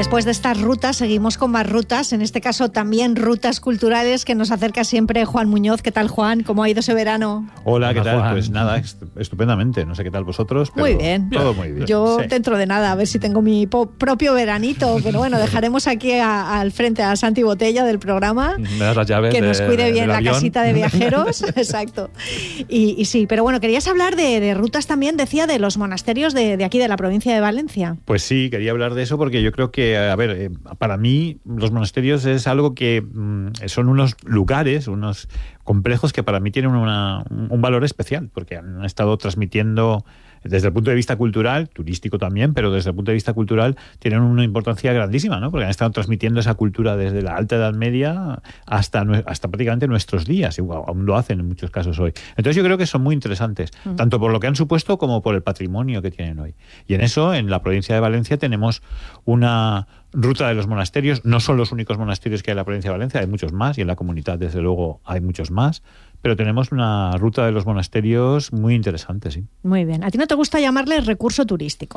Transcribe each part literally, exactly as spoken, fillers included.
después de estas rutas seguimos con más rutas, en este caso también rutas culturales que nos acerca siempre Juan Muñoz. ¿Qué tal, Juan? ¿Cómo ha ido ese verano? Hola, ¿qué tal? Juan. Pues nada, estupendamente. No sé qué tal vosotros, pero muy bien. Todo muy bien. Yo sí. dentro de nada, a ver si tengo mi po- propio veranito, pero bueno, dejaremos aquí a, al frente a Santi Botella del programa. Me das las llaves que nos de, cuide de, bien la avión. casita de viajeros. Exacto. Y, y sí, pero bueno, querías hablar de, de rutas también, decía, de los monasterios de, de aquí, de la provincia de Valencia. Pues sí, quería hablar de eso porque yo creo que, a ver, eh, para mí los monasterios es algo que mm, son unos lugares, unos complejos que para mí tienen una, un valor especial, porque han estado transmitiendo desde el punto de vista cultural, turístico también, pero desde el punto de vista cultural tienen una importancia grandísima, ¿no? Porque han estado transmitiendo esa cultura desde la Alta Edad Media hasta, hasta prácticamente nuestros días, y aún lo hacen en muchos casos hoy. Entonces yo creo que son muy interesantes, uh-huh. tanto por lo que han supuesto como por el patrimonio que tienen hoy. Y en eso, en la provincia de Valencia, tenemos una ruta de los monasterios. No son los únicos monasterios que hay en la provincia de Valencia, hay muchos más, y en la comunidad, desde luego, hay muchos más. Pero tenemos una ruta de los monasterios muy interesante, sí. Muy bien. ¿A ti no te gusta llamarle recurso turístico?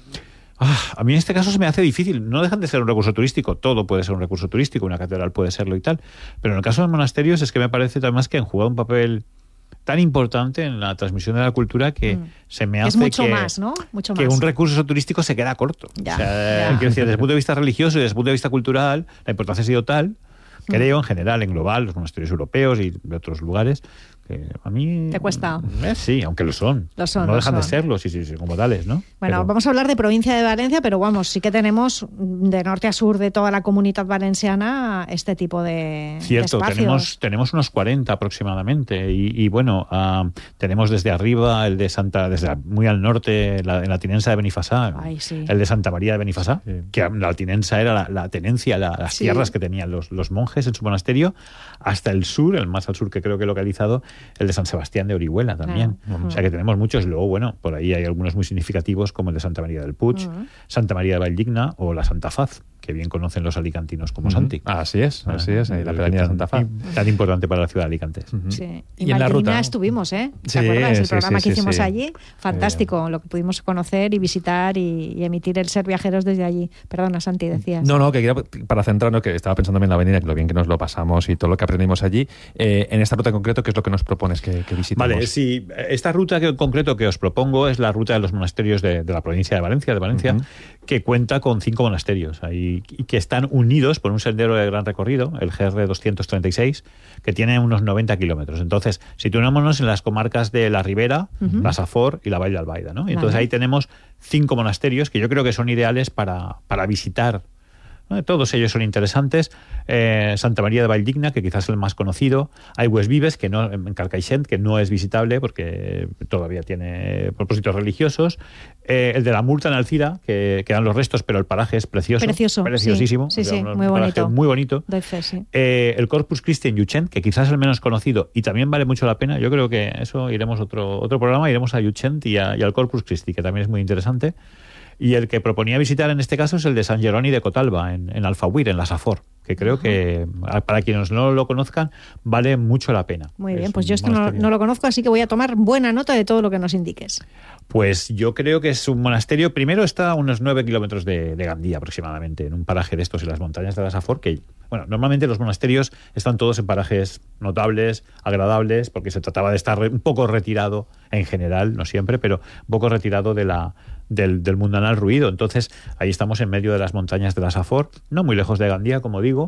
Ah, a mí en este caso se me hace difícil. No dejan de ser un recurso turístico. Todo puede ser un recurso turístico, una catedral puede serlo y tal. Pero en el caso de los monasterios es que me parece además que han jugado un papel tan importante en la transmisión de la cultura que mm. se me hace es mucho que, más, ¿no? Mucho que más. un recurso turístico se queda corto. Ya, o sea, ya. Quiero decir, desde el punto de vista religioso y desde el punto de vista cultural, la importancia ha sido tal, creo, en general, en global, los monasterios europeos y de otros lugares, que a mí... ¿Te cuesta? Eh, sí, aunque lo son. Lo son no lo dejan son. de serlo, sí, sí, sí, como tales, ¿no? Bueno, pero... vamos a hablar de provincia de Valencia, pero vamos, sí que tenemos de norte a sur de toda la comunidad valenciana este tipo de, Cierto, de espacios. tenemos, tenemos unos cuarenta aproximadamente y, y bueno, uh, tenemos desde arriba el de Santa, desde muy al norte, la, en la Tinensa de Benifasá, Ay, sí. el de Santa María de Benifasá, sí. que la Tinensa era la, la tenencia, la, las sí. tierras que tenían los, los monjes en su monasterio, hasta el sur, el más al sur que creo que he localizado, el de San Sebastián de Orihuela también. Uh-huh. O sea que tenemos muchos. Luego, bueno, por ahí hay algunos muy significativos como el de Santa María del Puig, uh-huh. Santa María de Valldigna o la Santa Faz, que bien conocen los alicantinos como uh-huh. Santi. Así es, así es, ahí la pedanía de Santa Faz. Tan importante para la ciudad de Alicante. Uh-huh. Sí. Y, y en la ruta estuvimos, ¿eh? ¿Te sí, acuerdas? El sí, programa sí, que sí, hicimos sí. allí, fantástico, lo que pudimos conocer y visitar y, y emitir el Ser Viajeros desde allí. Perdona, Santi, decías. No, no, que quería, para centrarnos, que estaba pensando bien en la avenida, que lo bien que nos lo pasamos y todo lo que aprendimos allí, eh, en esta ruta en concreto, ¿qué es lo que nos propones que, que visitemos? Vale, sí, esta ruta que en concreto que os propongo es la ruta de los monasterios de, de la provincia de Valencia, de Valencia, uh-huh. que cuenta con cinco monasterios ahí, y que están unidos por un sendero de gran recorrido, el G R doscientos treinta y seis, que tiene unos noventa kilómetros. Entonces, situémonos en las comarcas de la Ribera, uh-huh. la Safor y la Vall d'Albaida, ¿no? Y entonces vale. ahí tenemos cinco monasterios que yo creo que son ideales para, para visitar. Todos ellos son interesantes. Eh, Santa María de Valldigna, que quizás es el más conocido. Aigües Vives, que no, en Carcaixent, que no es visitable porque todavía tiene propósitos religiosos. Eh, el de la Murta en Alcira, que quedan los restos, pero el paraje es precioso. Precioso. Preciosísimo. Sí, sí, sí, un, muy un bonito. Muy bonito. Doy fe, sí. Eh, el Corpus Christi en Llutxent, que quizás es el menos conocido y también vale mucho la pena. Yo creo que eso iremos otro otro programa, iremos a Llutxent y, a, y al Corpus Christi, que también es muy interesante. Y el que proponía visitar en este caso es el de San Jeroni de Cotalba, en, en Alfahuir, en la Safor, que creo uh-huh. que para quienes no lo conozcan vale mucho la pena. Muy bien, pues yo esto no, no lo conozco, así que voy a tomar buena nota de todo lo que nos indiques. Pues yo creo que es un monasterio, primero está a unos nueve kilómetros de, de Gandía aproximadamente, en un paraje de estos en las montañas de la Safor, que bueno, normalmente los monasterios están todos en parajes notables, agradables, porque se trataba de estar un poco retirado en general, no siempre, pero un poco retirado de la Del, del mundanal ruido. Entonces ahí estamos en medio de las montañas de la Safor, no muy lejos de Gandía, como digo,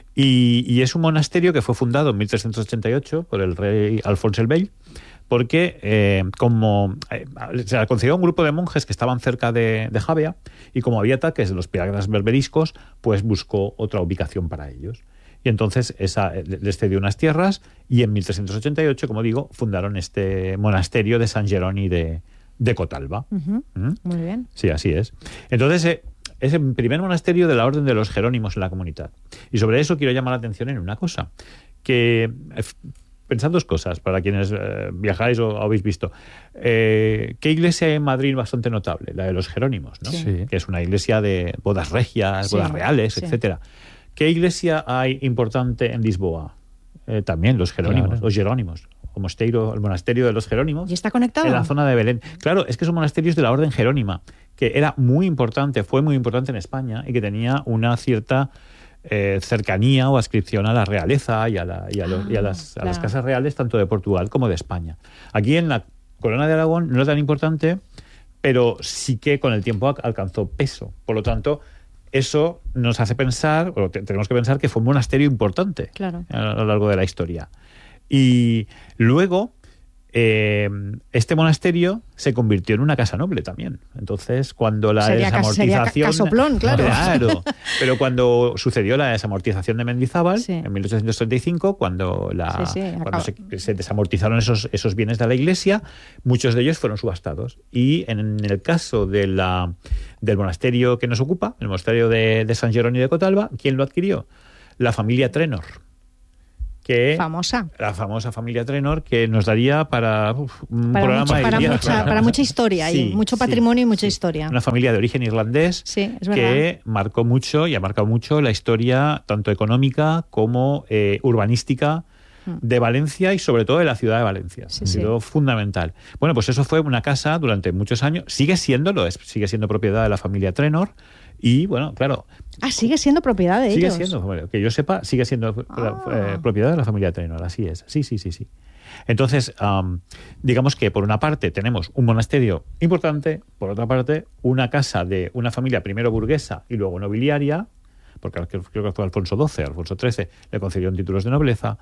y, y es un monasterio que fue fundado en mil trescientos ochenta y ocho por el rey Alfonso el Vell, porque eh, como eh, se le concedió a un grupo de monjes que estaban cerca de, de Javea, y como había ataques de los piratas berberiscos, pues buscó otra ubicación para ellos. Y entonces esa, les cedió unas tierras, y en mil trescientos ochenta y ocho, como digo, fundaron este monasterio de San Jeroni de de Cotalba. Uh-huh. ¿Mm? Muy bien. Sí, así es. Entonces, eh, es el primer monasterio de la Orden de los Jerónimos en la comunidad. Y sobre eso quiero llamar la atención en una cosa, que eh, pensad dos cosas, para quienes eh, viajáis o, o habéis visto. Eh, ¿Qué iglesia hay en Madrid bastante notable? La de los Jerónimos, ¿no? Sí. Que es una iglesia de bodas regias, sí, bodas reales, sí. etcétera. ¿Qué iglesia hay importante en Lisboa? Eh, también los Jerónimos, claro. los Jerónimos. o mosteiro, el monasterio de los Jerónimos. ¿Y está conectado? En la zona de Belén. Claro, es que son monasterios de la Orden Jerónima, que era muy importante, fue muy importante en España y que tenía una cierta eh, cercanía o adscripción a la realeza y a, la, y a, los, y a, las, claro. a las casas reales tanto de Portugal como de España. Aquí en la Corona de Aragón no es tan importante, pero sí que con el tiempo alcanzó peso. Por lo tanto, eso nos hace pensar, o te, tenemos que pensar que fue un monasterio importante claro. a lo largo de la historia. Y luego, eh, este monasterio se convirtió en una casa noble también. Entonces, cuando la sería desamortización... Sería casoplón, claro. Claro. Pero cuando sucedió la desamortización de Mendizábal, sí. en mil ochocientos treinta y cinco, cuando, la, sí, sí, cuando se, se desamortizaron esos, esos bienes de la Iglesia, muchos de ellos fueron subastados. Y en el caso de la, del monasterio que nos ocupa, el monasterio de, de San Jerónimo de Cotalba, ¿quién lo adquirió? La familia Trenor. Que famosa. La famosa familia Trenor, que nos daría para uf, un para programa mucho, de para, día, mucha, para, para mucha historia, sí, y mucho patrimonio sí, y mucha sí. historia. Una familia de origen irlandés sí, es que marcó mucho y ha marcado mucho la historia tanto económica como eh, urbanística de Valencia y sobre todo de la ciudad de Valencia. Sí, ha sido sí. fundamental. Bueno, pues eso fue una casa durante muchos años, sigue siéndolo, es, sigue siendo propiedad de la familia Trenor. Y bueno, claro. Ah, sigue siendo propiedad de sigue ellos. Sigue siendo, bueno, que yo sepa, sigue siendo ah. eh, propiedad de la familia Trenor, así es. Sí, sí, sí, sí. Entonces, um, digamos que por una parte tenemos un monasterio importante, por otra parte, una casa de una familia primero burguesa y luego nobiliaria, porque creo que fue Alfonso doce, Alfonso trece, le concedieron títulos de nobleza,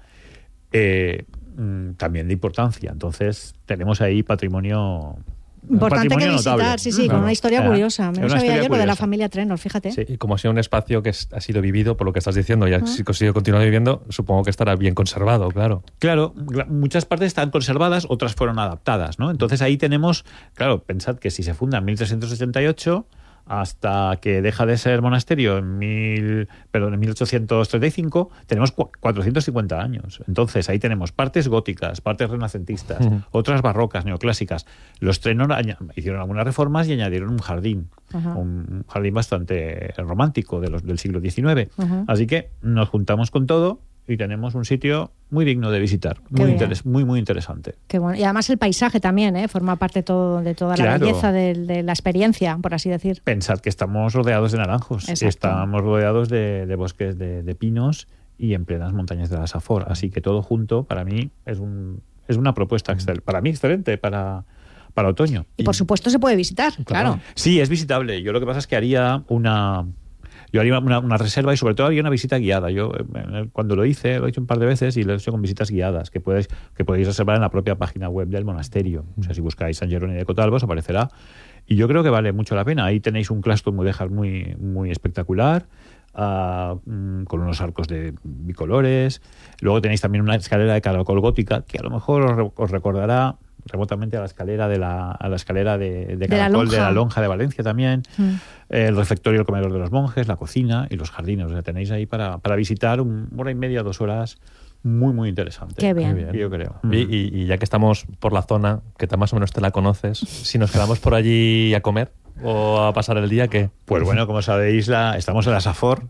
eh, también de importancia. Entonces, tenemos ahí patrimonio. Importante que visitar, notable. sí, sí, claro. con una historia Era, curiosa. Me no sabía yo lo de la familia Trenor, fíjate. Sí. Y como ha sido un espacio que ha sido vivido, por lo que estás diciendo, y ha uh-huh. sido continuado viviendo, supongo que estará bien conservado, claro. Claro, muchas partes están conservadas, otras fueron adaptadas, ¿no? Entonces ahí tenemos, claro, pensad que si se funda en mil trescientos sesenta y ocho, hasta que deja de ser monasterio en, mil, perdón, en mil ochocientos treinta y cinco, tenemos cuatrocientos cincuenta años. Entonces ahí tenemos partes góticas, partes renacentistas, uh-huh. otras barrocas, neoclásicas. Los Trenor hicieron algunas reformas y añadieron un jardín, uh-huh. un jardín bastante romántico de los, del siglo diecinueve. Uh-huh. Así que nos juntamos con todo y tenemos un sitio muy digno de visitar, muy, interes- muy muy interesante. Qué bueno. Y además el paisaje también, ¿eh? Forma parte todo, de toda claro. la belleza de, de la experiencia, por así decir. Pensad que estamos rodeados de naranjos, exacto. estamos rodeados de, de bosques de, de pinos y en plenas montañas de la Safor, así que todo junto para mí es un es una propuesta excel- para mí excelente para para otoño. Y por supuesto se puede visitar, claro. claro. Sí, es visitable. Yo lo que pasa es que haría una Yo haría una, una reserva y sobre todo haría una visita guiada. Yo cuando lo hice, lo he hecho un par de veces y lo he hecho con visitas guiadas que podéis, que podéis reservar en la propia página web del monasterio. O sea, si buscáis San Jerónimo de Cotalba os aparecerá. Y yo creo que vale mucho la pena. Ahí tenéis un claustro mudéjar muy, muy espectacular, uh, con unos arcos de bicolores. Luego tenéis también una escalera de caracol gótica que a lo mejor os, os recordará remotamente a la escalera de la a la escalera de, de caracol de la, de la lonja de Valencia también, mm. el refectorio, el comedor de los monjes, la cocina y los jardines. O sea, tenéis ahí para, para visitar una hora y media, dos horas, muy muy interesante. Qué bien. Muy bien. Yo creo. Y, y, y ya que estamos por la zona, que más o menos te la conoces, si nos quedamos por allí a comer o a pasar el día, ¿qué? Pues bueno, como sabéis, la, estamos en la Safor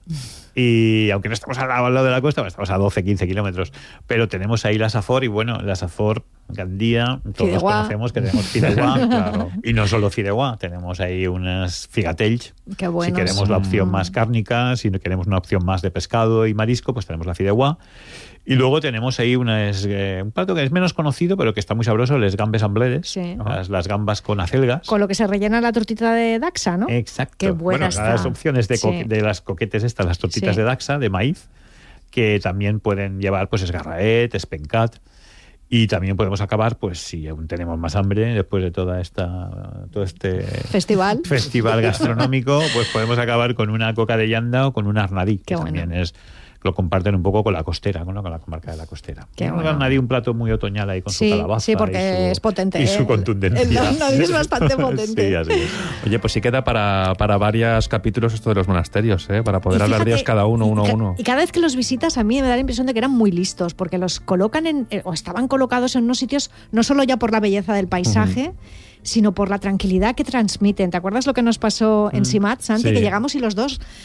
y aunque no estamos al lado, al lado de la costa, estamos a doce, quince kilómetros, pero tenemos ahí la Safor y bueno, la Safor, Gandía, todos fideuà. Conocemos que tenemos fideuà, claro. Y no solo fideuà, tenemos ahí unas figatells. Qué buenos. Si queremos la opción más cárnica, si queremos una opción más de pescado y marisco, pues tenemos la fideuà. Y luego tenemos ahí unas, eh, un plato que es menos conocido, pero que está muy sabroso, les gambes ambledes, sí. las, las gambas con acelgas. Con lo que se rellena la tortita de Daxa, ¿no? Exacto. Qué buena bueno, está. las opciones de, co- sí. de las coquetes estas, las tortitas sí. de Daxa, de maíz, que también pueden llevar pues esgarraet, espencat. Y también podemos acabar, pues si aún tenemos más hambre, después de toda esta todo este festival festival gastronómico, pues podemos acabar con una coca de llanda o con un arnadí, que Qué también bueno. es lo comparten un poco con la costera, ¿no? Con la comarca de la costera. Qué un bueno. arnadí, un plato muy otoñal ahí con sí, su calabaza. Sí, porque y su, es potente. Y su ¿eh? contundencia. El arnadí es bastante potente. Sí, así es. Oye, pues sí queda para, para varios capítulos esto de los monasterios, ¿eh? Para poder y hablar fíjate, de ellos cada uno, uno a uno. Y cada vez que los visitas a mí me da la impresión de que eran muy listos, porque los colocan en, o estaban colocados en unos sitios no solo ya por la belleza del paisaje, uh-huh. sino por la tranquilidad que transmiten. ¿Te acuerdas lo que nos pasó en Simat, Santi? Sí. Que llegamos y los dos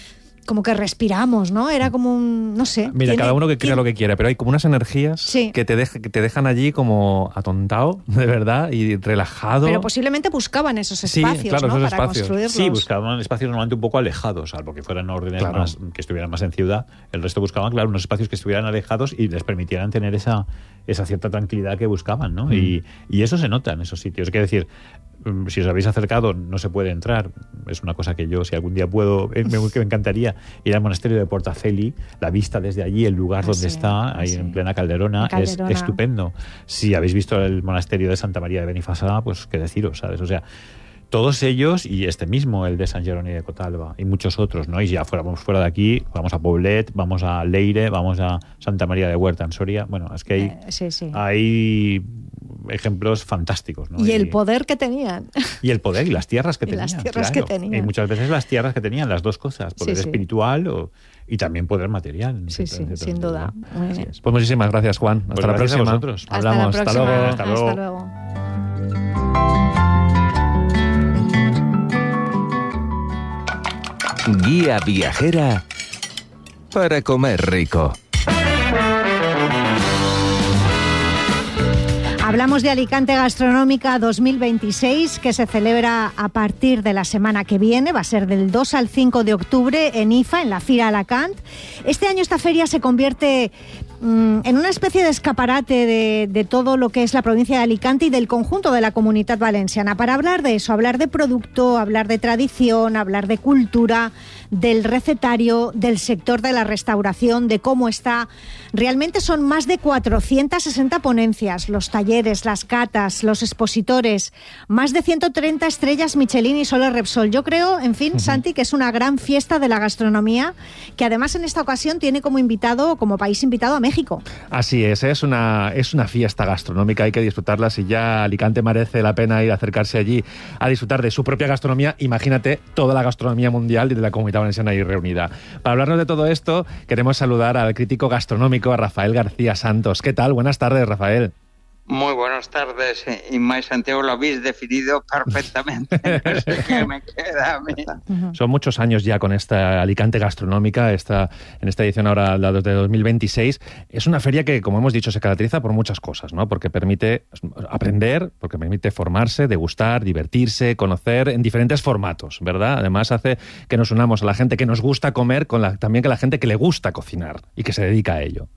como que respiramos, ¿no? Era como un, no sé. Mira, cada uno que crea lo que quiera, pero hay como unas energías sí. que, te dej- que te dejan allí como atontado, de verdad, y relajado. Pero posiblemente buscaban esos espacios, sí, claro, ¿no? esos Para espacios. construirlos. Sí, buscaban espacios normalmente un poco alejados, salvo que fueran órdenes claro. más, que estuvieran más en ciudad. El resto buscaban, claro, unos espacios que estuvieran alejados y les permitieran tener esa, esa cierta tranquilidad que buscaban, ¿no? Mm. Y, y eso se nota en esos sitios. Es decir, si os habéis acercado, no se puede entrar. Es una cosa que yo, si algún día puedo, me, me encantaría ir al monasterio de Portaceli. La vista desde allí, el lugar ah, donde sí, está, ahí sí. en plena Calderona, Calderona, es estupendo. Si habéis visto el monasterio de Santa María de Benifasá, pues qué deciros, ¿sabes? O sea, todos ellos y este mismo, el de San Jerónimo de Cotalba, y muchos otros, ¿no? Y ya fuera, vamos fuera de aquí, vamos a Poblet, vamos a Leire, vamos a Santa María de Huerta en Soria. Bueno, es que hay, eh, sí, sí. hay ejemplos fantásticos, ¿no? Y, y el poder que tenían. Y el poder y las tierras que y tenían. Las tierras claro. que tenían. Y muchas veces las tierras que tenían, las dos cosas, poder sí, sí. espiritual o, y también poder material. Sí, sí, sin duda. Muy bien. Pues muchísimas gracias, Juan. Hasta pues la gracias próxima. A vosotros. Hasta Hablamos. La Hasta luego. Hasta luego. Hasta luego. Guía viajera para comer rico. Hablamos de Alicante Gastronómica dos mil veintiséis, que se celebra a partir de la semana que viene. Va a ser del dos al cinco de octubre en I F A, en la Fira Alacant. Este año esta feria se convierte mmm, en una especie de escaparate de, de todo lo que es la provincia de Alicante y del conjunto de la Comunitat Valenciana. Para hablar de eso, hablar de producto, hablar de tradición, hablar de cultura, del recetario, del sector de la restauración, de cómo está. Realmente son más de cuatrocientas sesenta ponencias, los talleres, las catas, los expositores, más de ciento treinta estrellas Michelin y Solo Repsol. Yo creo, en fin, uh-huh. Santi, que es una gran fiesta de la gastronomía, que además en esta ocasión tiene como invitado, como país invitado a México. Así es, es una, es una fiesta gastronómica, hay que disfrutarla. Si ya Alicante merece la pena ir a acercarse allí a disfrutar de su propia gastronomía, imagínate toda la gastronomía mundial y de la Comunidad Valenciana ahí reunida. Para hablarnos de todo esto, queremos saludar al crítico gastronómico, a Rafael García Santos. ¿Qué tal? Buenas tardes, Rafael. Muy buenas tardes, Inma y Santiago, lo habéis definido perfectamente. No sé qué me queda a mí. Son muchos años ya con esta Alicante Gastronómica, esta, en esta edición ahora, la de dos mil veintiséis. Es una feria que, como hemos dicho, se caracteriza por muchas cosas, ¿no? Porque permite aprender, porque permite formarse, degustar, divertirse, conocer en diferentes formatos, ¿verdad? Además hace que nos unamos a la gente que nos gusta comer con la, también con la gente que le gusta cocinar y que se dedica a ello.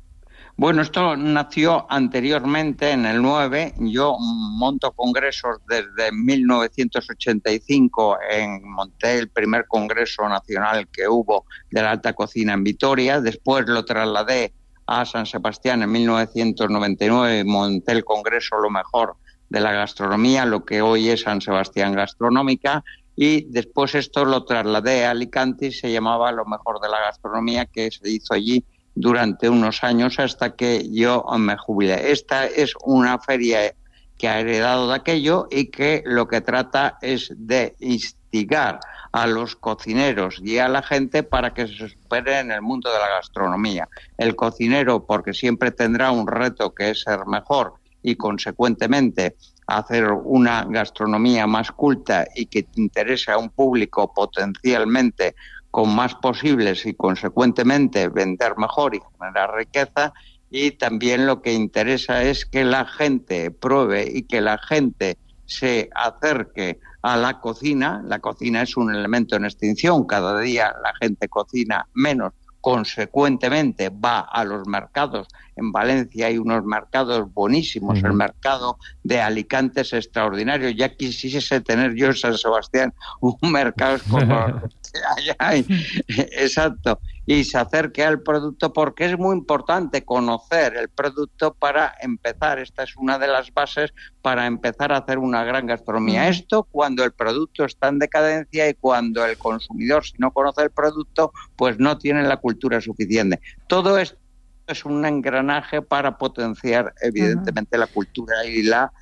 Bueno, esto nació anteriormente, en el nueve. Yo monto congresos desde mil novecientos ochenta y cinco. En, monté el primer congreso nacional que hubo de la alta cocina en Vitoria. Después lo trasladé a San Sebastián en mil novecientos noventa y nueve. Monté el congreso Lo Mejor de la Gastronomía, lo que hoy es San Sebastián Gastronómica. Y después esto lo trasladé a Alicante y se llamaba Lo Mejor de la Gastronomía, que se hizo allí durante unos años hasta que yo me jubilé. Esta es una feria que ha heredado de aquello y que lo que trata es de instigar a los cocineros y a la gente para que se supere en el mundo de la gastronomía. El cocinero, porque siempre tendrá un reto que es ser mejor y consecuentemente hacer una gastronomía más culta y que interese a un público potencialmente con más posibles y consecuentemente vender mejor y generar riqueza. Y también lo que interesa es que la gente pruebe y que la gente se acerque a la cocina. La cocina es un elemento en extinción, cada día la gente cocina menos, consecuentemente va a los mercados. En Valencia hay unos mercados buenísimos, uh-huh. El mercado de Alicante es extraordinario. Ya quisiese tener yo en San Sebastián un mercado como allá hay. Exacto. Y se acerque al producto, porque es muy importante conocer el producto para empezar. Esta es una de las bases para empezar a hacer una gran gastronomía. Uh-huh. Esto cuando el producto está en decadencia y cuando el consumidor, si no conoce el producto, pues no tiene la cultura suficiente. Todo esto es un engranaje para potenciar, evidentemente, uh-huh. la cultura y la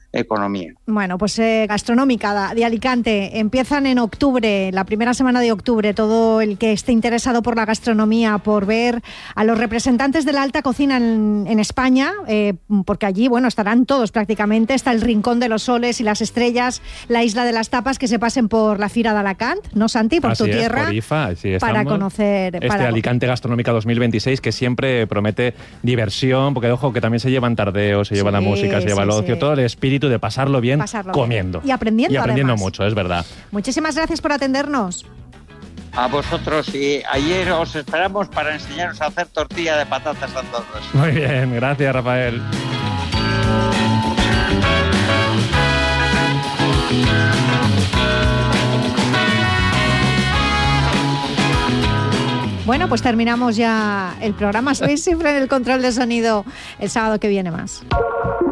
economía. Bueno, pues eh, gastronómica de Alicante. Empiezan en octubre, la primera semana de octubre, todo el que esté interesado por la gastronomía, por ver a los representantes de la alta cocina en, en España, eh, porque allí, bueno, estarán todos prácticamente. Está el Rincón de los Soles y las Estrellas, la Isla de las Tapas, que se pasen por la Fira de Alacant, ¿no, Santi? Por así tu es, tierra. Por I F A, así para estamos. conocer... Este para Alicante Gastronómica dos mil veintiséis, que siempre promete diversión, porque ojo, que también se llevan tardeos, se lleva Sí, la música, se lleva sí, el ocio, sí. todo el espíritu de pasarlo bien Pasarlo comiendo. bien. Y aprendiendo, Y aprendiendo además. mucho, es verdad. Muchísimas gracias por atendernos. A vosotros, y ayer os esperamos para enseñaros a hacer tortilla de patatas a todos. Muy bien, gracias, Rafael. Bueno, pues terminamos ya el programa. Sabéis siempre en el control de sonido el sábado que viene más.